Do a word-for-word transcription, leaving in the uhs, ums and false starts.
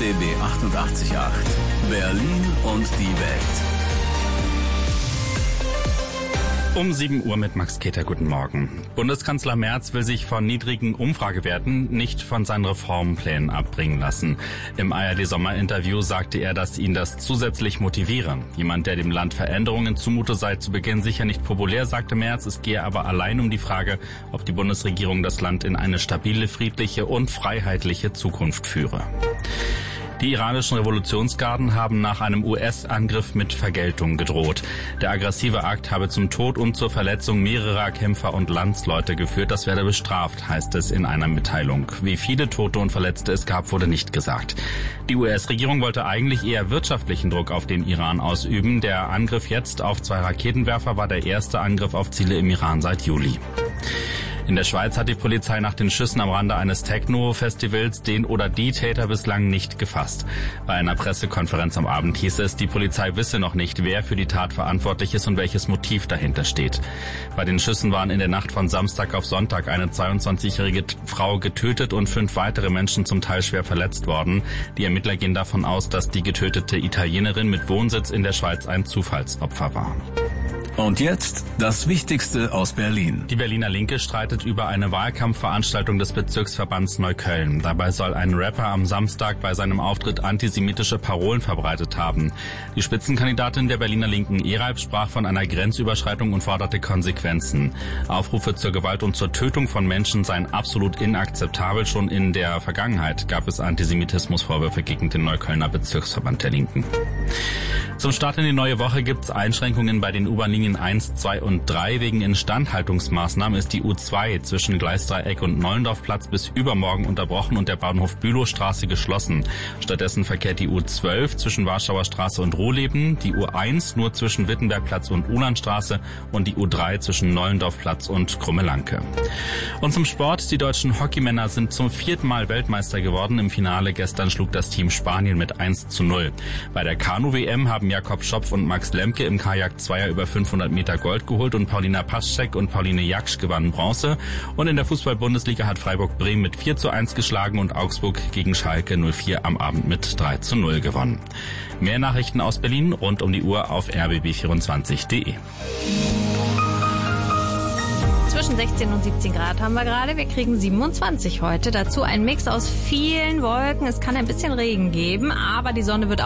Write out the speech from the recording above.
D B achtundachtzig Komma acht. Berlin und die Welt. Um sieben Uhr mit Max Keter, guten Morgen. Bundeskanzler Merz will sich von niedrigen Umfragewerten nicht von seinen Reformplänen abbringen lassen. Im A R D-Sommerinterview sagte er, dass ihn das zusätzlich motiviere. Jemand, der dem Land Veränderungen zumute, sei zu Beginn sicher nicht populär, sagte Merz. Es gehe aber allein um die Frage, ob die Bundesregierung das Land in eine stabile, friedliche und freiheitliche Zukunft führe. Die iranischen Revolutionsgarden haben nach einem U S-Angriff mit Vergeltung gedroht. Der aggressive Akt habe zum Tod und zur Verletzung mehrerer Kämpfer und Landsleute geführt. Das werde bestraft, heißt es in einer Mitteilung. Wie viele Tote und Verletzte es gab, wurde nicht gesagt. Die U S-Regierung wollte eigentlich eher wirtschaftlichen Druck auf den Iran ausüben. Der Angriff jetzt auf zwei Raketenwerfer war der erste Angriff auf Ziele im Iran seit Juli. In der Schweiz hat die Polizei nach den Schüssen am Rande eines Techno-Festivals den oder die Täter bislang nicht gefasst. Bei einer Pressekonferenz am Abend hieß es, die Polizei wisse noch nicht, wer für die Tat verantwortlich ist und welches Motiv dahinter steht. Bei den Schüssen waren in der Nacht von Samstag auf Sonntag eine zweiundzwanzigjährige Frau getötet und fünf weitere Menschen zum Teil schwer verletzt worden. Die Ermittler gehen davon aus, dass die getötete Italienerin mit Wohnsitz in der Schweiz ein Zufallsopfer war. Und jetzt das Wichtigste aus Berlin. Die Berliner Linke streitet über eine Wahlkampfveranstaltung des Bezirksverbands Neukölln. Dabei soll ein Rapper am Samstag bei seinem Auftritt antisemitische Parolen verbreitet haben. Die Spitzenkandidatin der Berliner Linken, Eralb, sprach von einer Grenzüberschreitung und forderte Konsequenzen. Aufrufe zur Gewalt und zur Tötung von Menschen seien absolut inakzeptabel. Schon in der Vergangenheit gab es Antisemitismusvorwürfe gegen den Neuköllner Bezirksverband der Linken. Zum Start in die neue Woche gibt es Einschränkungen bei den U-Bahn-Linien eins, zwei und drei. Wegen Instandhaltungsmaßnahmen ist die U zwei zwischen Gleisdreieck und Nollendorfplatz bis übermorgen unterbrochen und der Bahnhof Bülowstraße geschlossen. Stattdessen verkehrt die U zwölf zwischen Warschauer Straße und Rohleben, die U eins nur zwischen Wittenbergplatz und Ulandstraße und die U drei zwischen Nollendorfplatz und Krummelanke. Und zum Sport. Die deutschen Hockeymänner sind zum vierten Mal Weltmeister geworden. Im Finale gestern schlug das Team Spanien mit eins zu null. Bei der Kanu-W M haben Jakob Schopf und Max Lemke im Kajak-Zweier über fünfhundert Meter Gold geholt und Paulina Paschek und Pauline Jaksch gewannen Bronze. Und in der Fußball-Bundesliga hat Freiburg Bremen mit vier zu eins geschlagen und Augsburg gegen Schalke null vier am Abend mit drei zu null gewonnen. Mehr Nachrichten aus Berlin rund um die Uhr auf r b b vierundzwanzig punkt d e. Zwischen sechzehn und siebzehn Grad haben wir gerade. Wir kriegen siebenundzwanzig heute. Dazu ein Mix aus vielen Wolken. Es kann ein bisschen Regen geben, aber die Sonne wird